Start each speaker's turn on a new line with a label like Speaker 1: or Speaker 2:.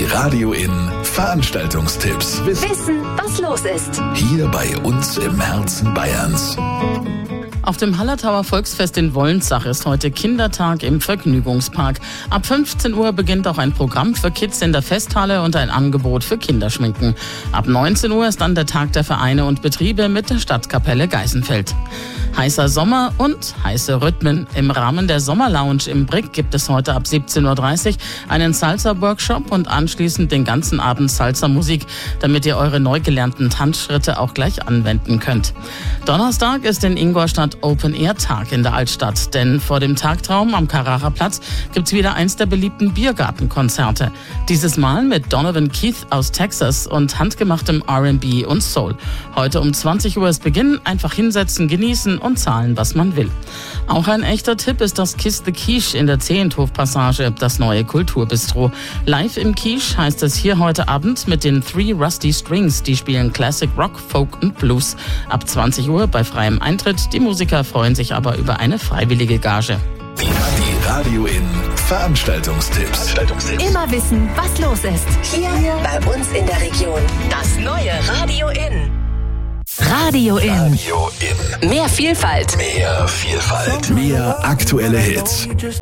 Speaker 1: Radio In Veranstaltungstipps.
Speaker 2: Wissen, was los ist.
Speaker 1: Hier bei uns im Herzen Bayerns.
Speaker 3: Auf dem Hallertauer Volksfest in Wolnsach ist heute Kindertag im Vergnügungspark. Ab 15 Uhr beginnt auch ein Programm für Kids in der Festhalle und ein Angebot für Kinderschminken. Ab 19 Uhr ist dann der Tag der Vereine und Betriebe mit der Stadtkapelle Geisenfeld. Heißer Sommer und heiße Rhythmen. Im Rahmen der Sommerlounge im Brick gibt es heute ab 17.30 Uhr einen Salsa-Workshop und anschließend den ganzen Abend Salsa-Musik, damit ihr eure neu gelernten Tanzschritte auch gleich anwenden könnt. Donnerstag ist in Ingolstadt Open-Air-Tag in der Altstadt, denn vor dem Tagtraum am Carrara-Platz gibt's wieder eins der beliebten Biergartenkonzerte. Dieses Mal mit Donovan Keith aus Texas und handgemachtem R&B und Soul. Heute um 20 Uhr ist Beginn, einfach hinsetzen, genießen und zahlen, was man will. Auch ein echter Tipp ist das Kiss the Quiche in der Zehenthof-Passage, das neue Kulturbistro. Live im Quiche heißt es hier heute Abend mit den Three Rusty Strings. Die spielen Classic Rock, Folk und Blues. Ab 20 Uhr bei freiem Eintritt. Die Musiker freuen sich aber über eine freiwillige Gage.
Speaker 1: Die Radio In Veranstaltungstipps.
Speaker 2: Immer wissen, was los ist. Hier bei uns in der Region. Das neue Radio In. Radio In.
Speaker 1: Radio In.
Speaker 2: Mehr Vielfalt.
Speaker 1: Mehr aktuelle Hits.